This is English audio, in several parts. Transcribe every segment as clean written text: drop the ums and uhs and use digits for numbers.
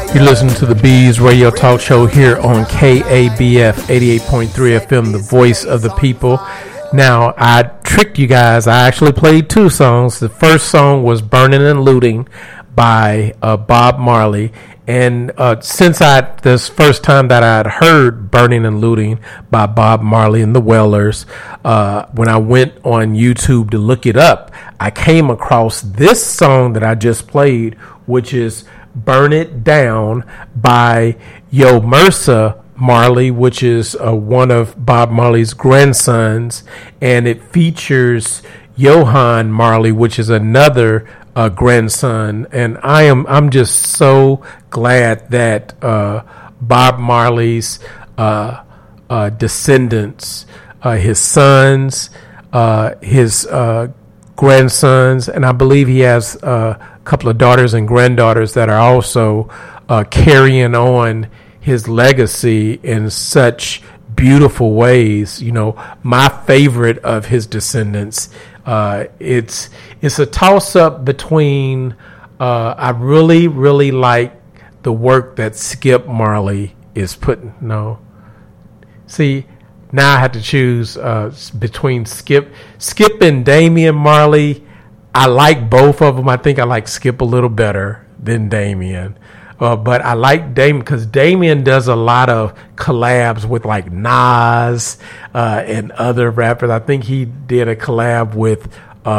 You're listening to the Bees Radio Talk Show here on KABF 88.3 FM, the voice of the people. Now, I tricked you guys. I actually played two songs. The first song was Burning and Looting by Bob Marley. And since this first time that I had heard Burning and Looting by Bob Marley and the Wailers, when I went on YouTube to look it up, I came across this song that I just played, which is Burn It Down by Yo Mersa Marley, which is one of Bob Marley's grandsons, and it features Johann Marley, which is another grandson. And I'm just so glad that Bob Marley's descendants, his sons, his grandsons, and I believe he has couple of daughters and granddaughters that are also carrying on his legacy in such beautiful ways. You know, my favorite of his descendants, it's a toss-up between I really like the work that Skip Marley is putting. No, see, now I have to choose between Skip and Damian Marley. I like both of them. I think I like Skip a little better than Damian. But I like Damian because Damian does a lot of collabs with like Nas and other rappers. I think he did a collab with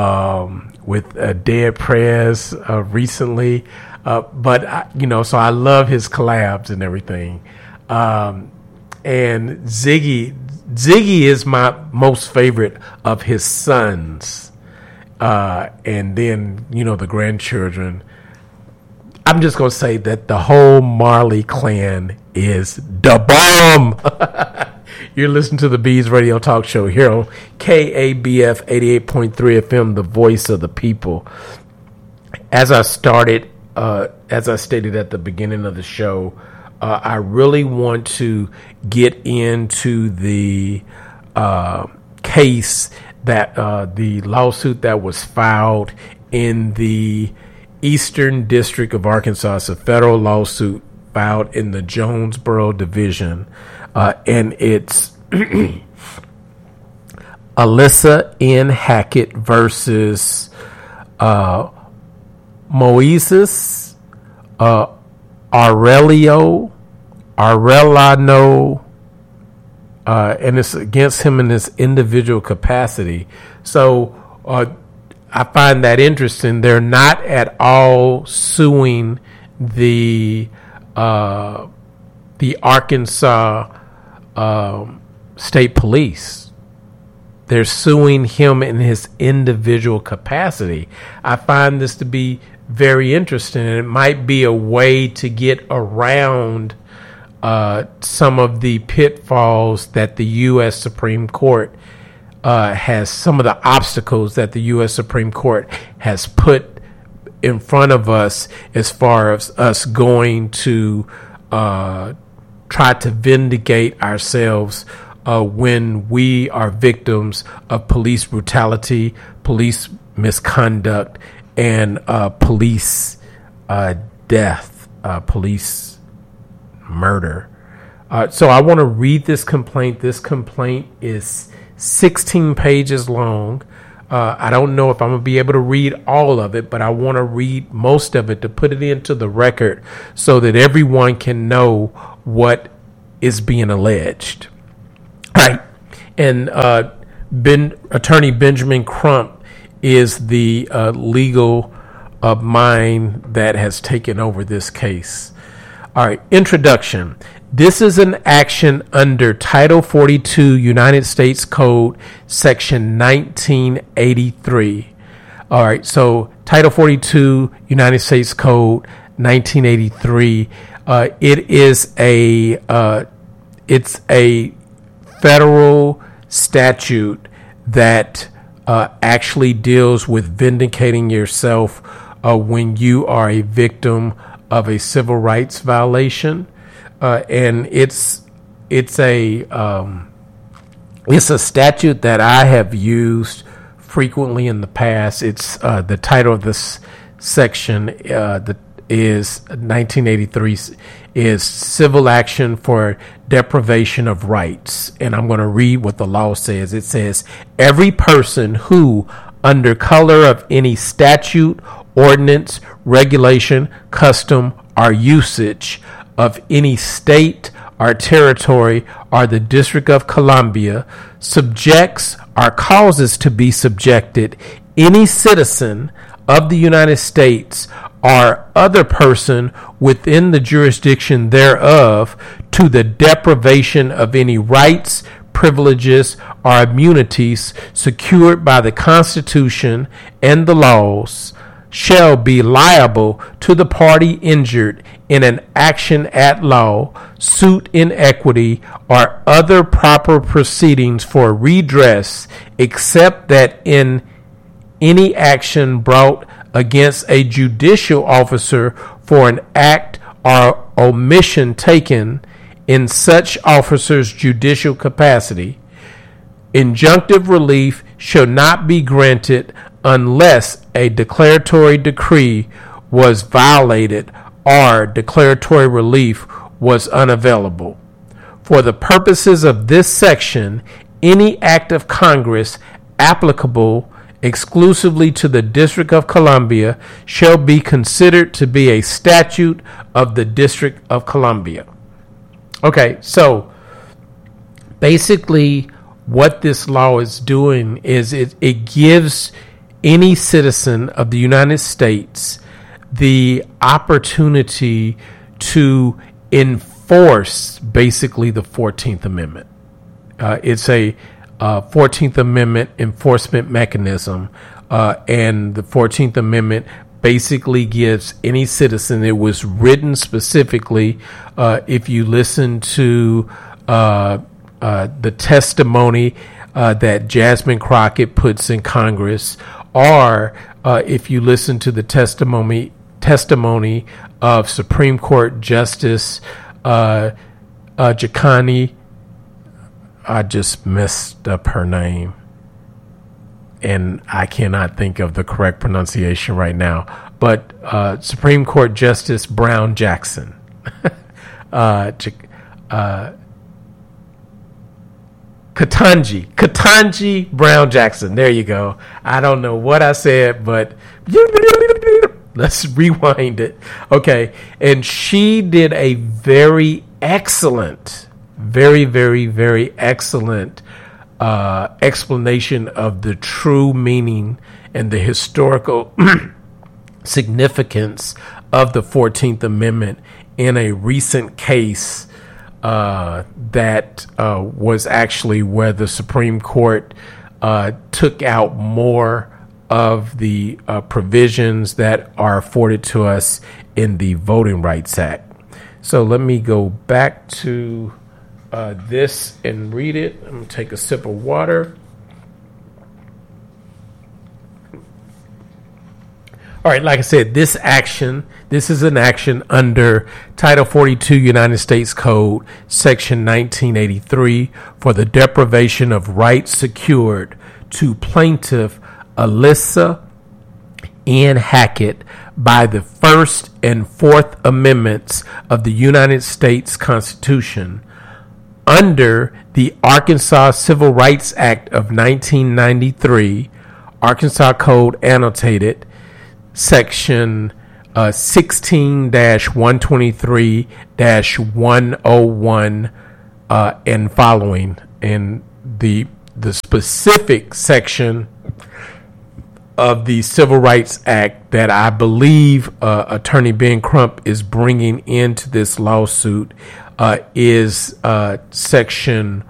Dead Prez recently. But so I love his collabs and everything. And Ziggy is my most favorite of his sons. And then, the grandchildren. I'm just going to say that the whole Marley clan is the bomb. You're listening to the Bees Radio Talk Show here on KABF 88.3 FM, the voice of the people. As I stated at the beginning of the show, I really want to get into the case that the lawsuit that was filed in the Eastern District of Arkansas. It's a federal lawsuit filed in the Jonesboro Division, and it's Alyssa N. Hackett versus Moises Arellano, and it's against him in his individual capacity. So I find that interesting. They're not at all suing the Arkansas State Police. They're suing him in his individual capacity. I find this to be very interesting, and it might be a way to get around some of the pitfalls that the U.S. Supreme Court has, some of the obstacles that the U.S. Supreme Court has put in front of us as far as us going to try to vindicate ourselves when we are victims of police brutality, police misconduct, and police death, police murder. So I want to read this complaint. This complaint is 16 pages long. I don't know if I'm going to be able to read all of it, but I want to read most of it to put it into the record so that everyone can know what is being alleged. All right. And Attorney Benjamin Crump is the legal mind that has taken over this case. All right, introduction. This is an action under Title 42 United States Code, Section 1983. All right, so Title 42 United States Code 1983. It is it's a federal statute that actually deals with vindicating yourself when you are a victim of a civil rights violation, and it's a statute that I have used frequently in the past. It's the title of this section. is 1983 is civil action for deprivation of rights. And I'm going to read what the law says. It says, every person who, under color of any statute, ordinance, regulation, custom, or usage of any state or territory or the District of Columbia, subjects or causes to be subjected any citizen of the United States or other person within the jurisdiction thereof to the deprivation of any rights, privileges, or immunities secured by the Constitution and the laws, shall be liable to the party injured in an action at law, suit in equity, or other proper proceedings for redress, except that in any action brought against a judicial officer for an act or omission taken in such officer's judicial capacity, injunctive relief shall not be granted unless a declaratory decree was violated or declaratory relief was unavailable. For the purposes of this section, any act of Congress applicable exclusively to the District of Columbia shall be considered to be a statute of the District of Columbia. Okay, so basically what this law is doing is it gives any citizen of the United States the opportunity to enforce basically the 14th Amendment. It's a 14th Amendment enforcement mechanism, and the 14th Amendment basically gives any citizen, it was written specifically, if you listen to the testimony that Jasmine Crockett puts in Congress, or if you listen to the testimony of Supreme Court Justice Jacani, I just messed up her name, and I cannot think of the correct pronunciation right now, but Supreme Court Justice Brown Jackson. Ketanji Brown Jackson. There you go. I don't know what I said, but let's rewind it. Okay. And she did a very excellent, very excellent explanation of the true meaning and the historical significance of the 14th Amendment in a recent case that was actually where the Supreme Court took out more of the provisions that are afforded to us in the Voting Rights Act. So let me go back to this and read it. I'm going to take a sip of water. All right, like I said, this is an action under Title 42 United States Code, Section 1983, for the deprivation of rights secured to plaintiff Alyssa Ann Hackett by the First and Fourth Amendments of the United States Constitution under the Arkansas Civil Rights Act of 1993, Arkansas Code Annotated, Section 16-123-101 and following, and the specific section of the Civil Rights Act that I believe Attorney Ben Crump is bringing into this lawsuit is Section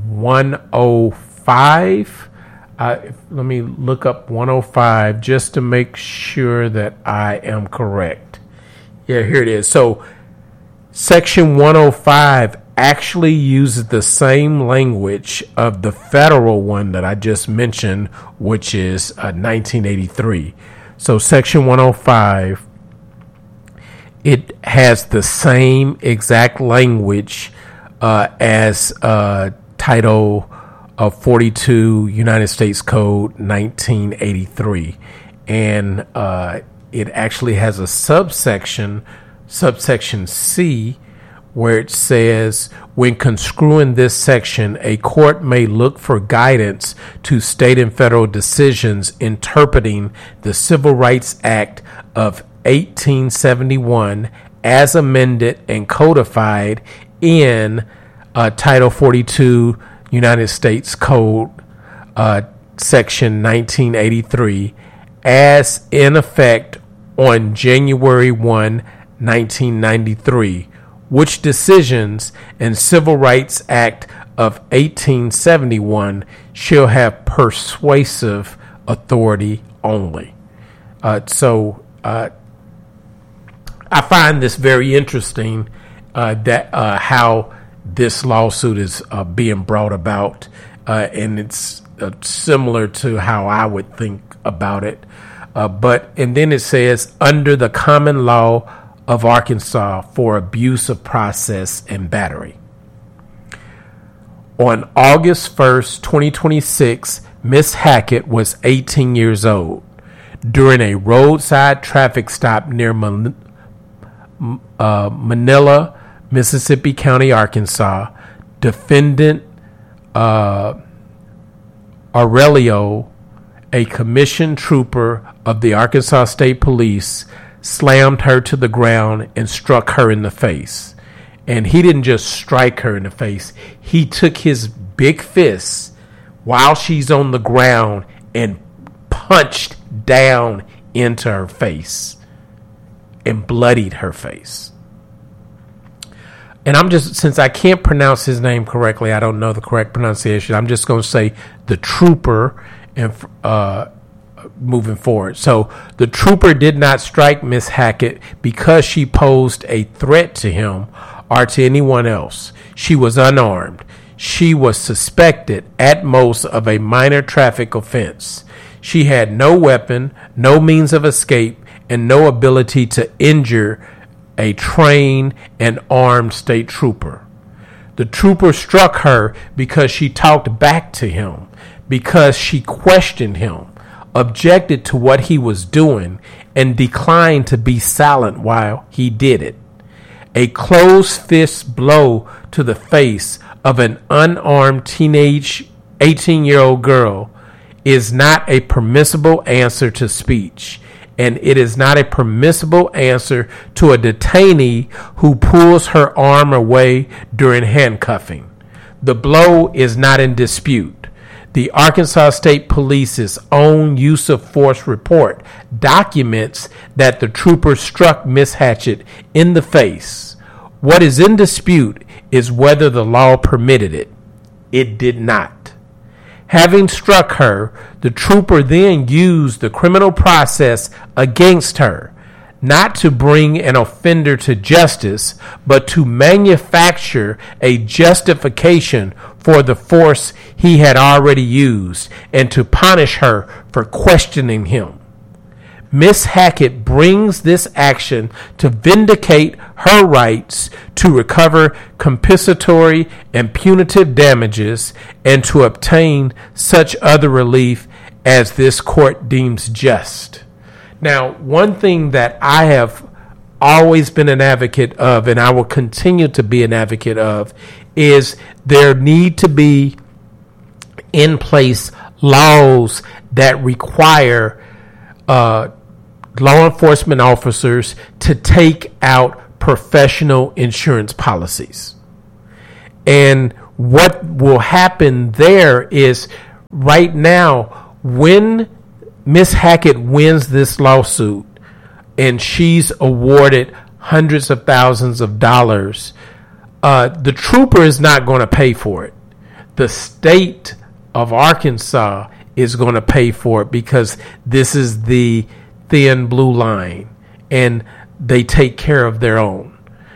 105. Let me look up 105 just to make sure that I am correct. Yeah, here it is. So Section 105 actually uses the same language of the federal one that I just mentioned, which is 1983. So Section 105, it has the same exact language as Title of 42 United States Code 1983, and it actually has a subsection C, where it says, when construing this section, a court may look for guidance to state and federal decisions interpreting the Civil Rights Act of 1871 as amended and codified in Title 42 United States Code, Section 1983, as in effect on January 1, 1993, which decisions and Civil Rights Act of 1871 shall have persuasive authority only. So I find this very interesting, that how this lawsuit is being brought about, and it's similar to how I would think about it. And then it says, under the common law of Arkansas for abuse of process and battery. On August 1st, 2026, Miss Hackett was 18 years old. During a roadside traffic stop near Manila, Mississippi County, Arkansas, defendant Aurelio, a commissioned trooper of the Arkansas State Police, slammed her to the ground and struck her in the face. And he didn't just strike her in the face. He took his big fist while she's on the ground and punched down into her face and bloodied her face. And since I can't pronounce his name correctly, I don't know the correct pronunciation, I'm just going to say the trooper and moving forward. So the trooper did not strike Miss Hackett because she posed a threat to him or to anyone else. She was unarmed. She was suspected at most of a minor traffic offense. She had no weapon, no means of escape, and no ability to injure a trained and armed state trooper. The trooper struck her because she talked back to him, because she questioned him, objected to what he was doing, and declined to be silent while he did it. A closed fist blow to the face of an unarmed teenage 18-year-old girl is not a permissible answer to speech, and it is not a permissible answer to a detainee who pulls her arm away during handcuffing. The blow is not in dispute. The Arkansas State Police's own use of force report documents that the trooper struck Miss Hackett in the face. What is in dispute is whether the law permitted it. It did not. Having struck her, the trooper then used the criminal process against her, not to bring an offender to justice, but to manufacture a justification for the force he had already used and to punish her for questioning him. Miss Hackett brings this action to vindicate her rights to recover compensatory and punitive damages and to obtain such other relief as this court deems just. Now, one thing that I have always been an advocate of, and I will continue to be an advocate of, is there need to be in place laws that require law enforcement officers to take out professional insurance policies. And what will happen there is, right now, when Miss Hackett wins this lawsuit and she's awarded hundreds of thousands of dollars, the trooper is not going to pay for it. The state of Arkansas is going to pay for it because this is the thin blue line and they take care of their own.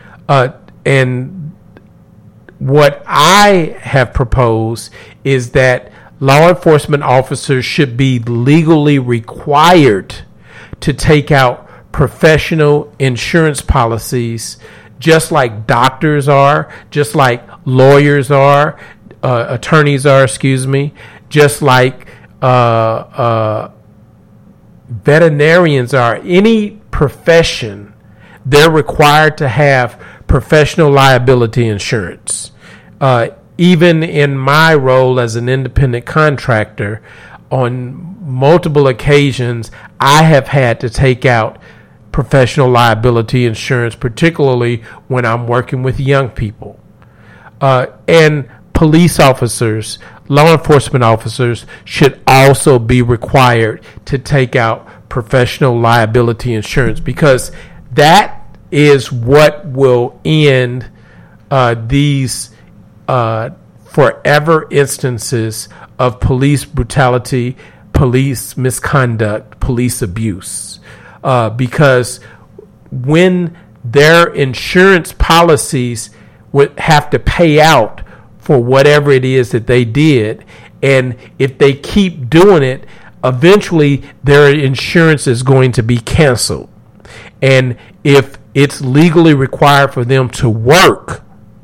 And what I have proposed is that law enforcement officers should be legally required to take out professional insurance policies, just like doctors are, just like lawyers are, attorneys are, just like veterinarians are any profession, they're required to have professional liability insurance. Even in my role as an independent contractor, on multiple occasions, I have had to take out professional liability insurance, particularly when I'm working with young people. And police officers, law enforcement officers should also be required to take out professional liability insurance, because that is what will end these forever instances of police brutality, police misconduct, police abuse. Because when their insurance policies would have to pay out for whatever it is that they did, and if they keep doing it, eventually their insurance is going to be canceled. And if it's legally required for them to work,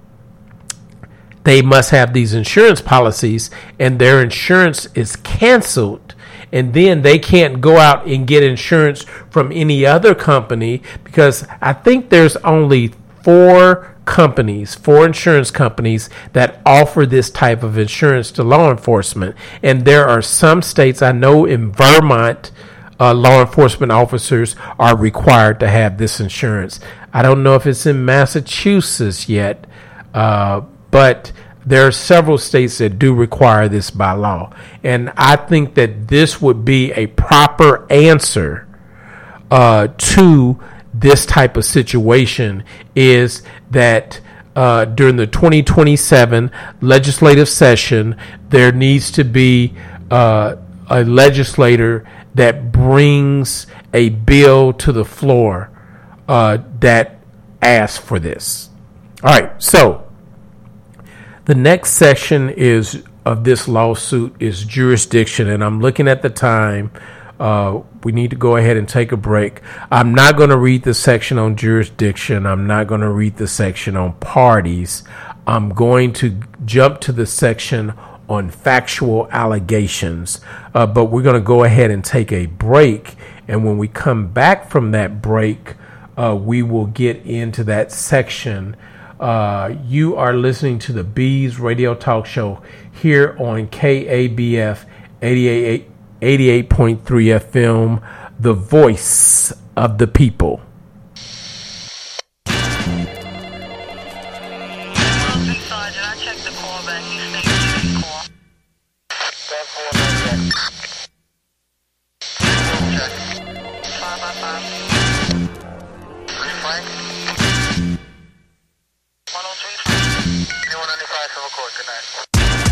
they must have these insurance policies, and their insurance is canceled, and then they can't go out and get insurance from any other company, because I think there's only four insurance companies that offer this type of insurance to law enforcement. And there are some states, I know in Vermont, law enforcement officers are required to have this insurance. I don't know if it's in Massachusetts yet, but there are several states that do require this by law. And I think that this would be a proper answer to this type of situation, is that during the 2027 legislative session, there needs to be a legislator that brings a bill to the floor that asks for this. All right, so the next section of this lawsuit is jurisdiction, and I'm looking at the time. We need to go ahead and take a break. I'm not going to read the section on jurisdiction. I'm not going to read the section on parties. I'm going to jump to the section on factual allegations. But we're going to go ahead and take a break. And when we come back from that break, we will get into that section. You are listening to the Bees Radio Talk Show here on KABF 88.3 FM, the voice of the people. Good night.